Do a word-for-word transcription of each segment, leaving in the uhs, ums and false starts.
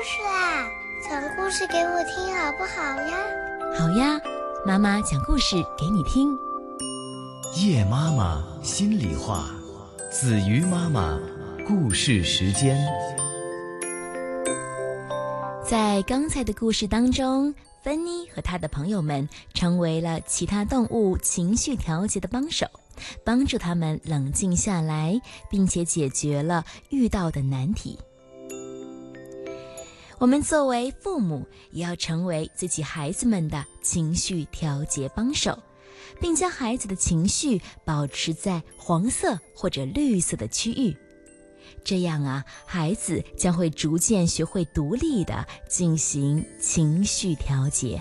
事啦，讲故事给我听好不好呀？ 好呀，妈妈讲故事给你听。 叶妈妈心里话，子瑜妈妈故事时间。 在刚才的故事当中，芬妮和她的朋友们成为了其他动物情绪调节的帮手，帮助他们冷静下来，并且解决了遇到的难题。我们作为父母，也要成为自己孩子们的情绪调节帮手，并将孩子的情绪保持在黄色或者绿色的区域。这样啊，孩子将会逐渐学会独立地进行情绪调节。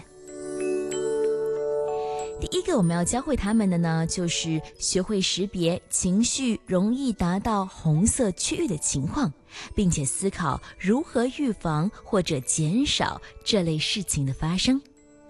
第一个我们要教会他们的呢，就是学会识别情绪容易达到红色区域的情况，并且思考如何预防或者减少这类事情的发生。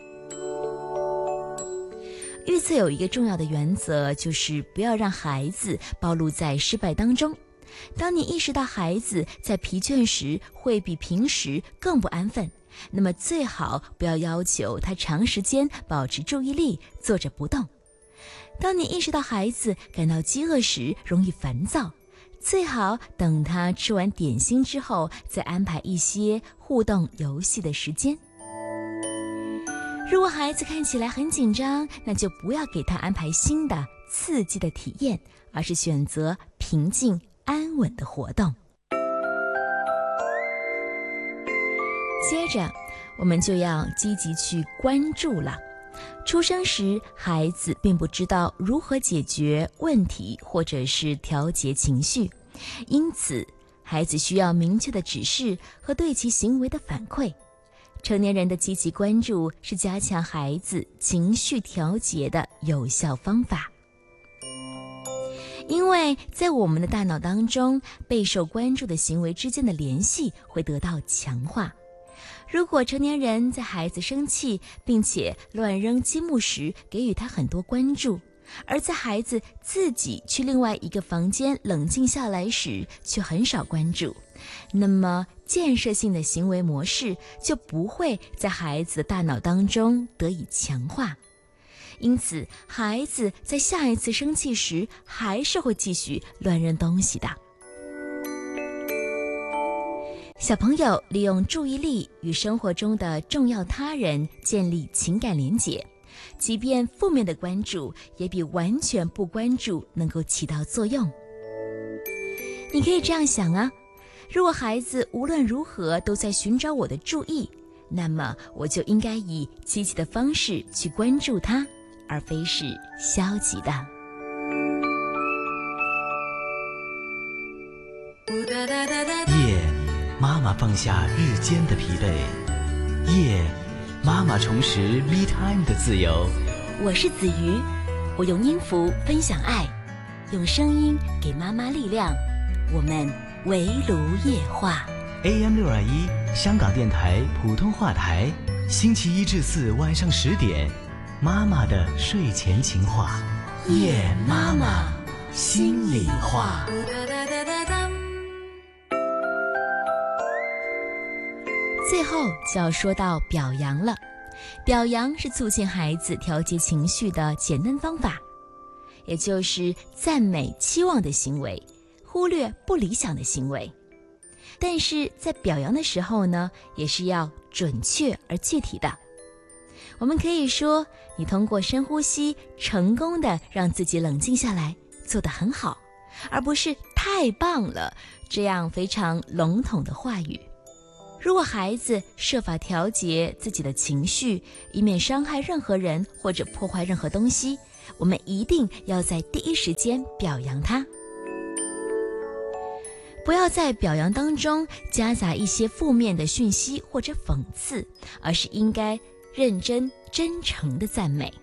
预测有一个重要的原则，就是不要让孩子暴露在失败当中。当你意识到孩子在疲倦时会比平时更不安分，那么最好不要要求他长时间保持注意力，坐着不动。当你意识到孩子感到饥饿时容易烦躁，最好等他吃完点心之后，再安排一些互动游戏的时间。如果孩子看起来很紧张，那就不要给他安排新的刺激的体验，而是选择平静安稳的活动。接着我们就要积极去关注了。出生时，孩子并不知道如何解决问题或者是调节情绪，因此孩子需要明确的指示和对其行为的反馈。成年人的积极关注是加强孩子情绪调节的有效方法。因为在我们的大脑当中，备受关注的行为之间的联系会得到强化。如果成年人在孩子生气并且乱扔积木时给予他很多关注，而在孩子自己去另外一个房间冷静下来时却很少关注，那么建设性的行为模式就不会在孩子的大脑当中得以强化。因此，孩子在下一次生气时还是会继续乱扔东西的。小朋友利用注意力与生活中的重要他人建立情感连结，即便负面的关注也比完全不关注能够起到作用。你可以这样想啊，如果孩子无论如何都在寻找我的注意，那么我就应该以积极的方式去关注他，而非是消极的。 夜，妈妈放下日间的疲惫。夜，妈妈重拾 me time 的自由。 我是子瑜，我用音符分享爱，用声音给妈妈力量。我们围炉夜话。 A M 六二一，香港电台普通话台，星期一至四晚上十点，妈妈的睡前情话，夜妈妈心里话。 最后就要说到表扬了。表扬是促进孩子调节情绪的简单方法，也就是赞美期望的行为，忽略不理想的行为。但是在表扬的时候呢，也是要准确而具体的。我们可以说，你通过深呼吸成功地让自己冷静下来，做得很好，而不是太棒了这样非常笼统的话语。如果孩子设法调节自己的情绪，以免伤害任何人或者破坏任何东西，我们一定要在第一时间表扬他。不要在表扬当中夹杂一些负面的讯息或者讽刺，而是应该认真真诚的赞美。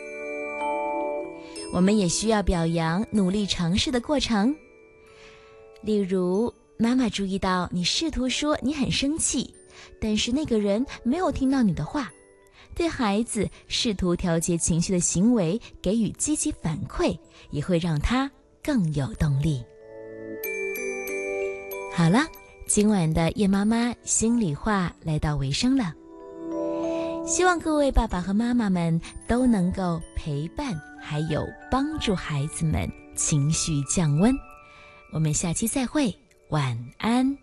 我们也需要表扬努力尝试的过程。例如，妈妈注意到你试图说你很生气，但是那个人没有听到你的话。对孩子试图调节情绪的行为给予积极反馈，也会让他更有动力。好了， 今晚的叶妈妈心里话来到尾声了，希望各位爸爸和妈妈们都能够陪伴还有帮助孩子们情绪降温。我们下期再会，晚安。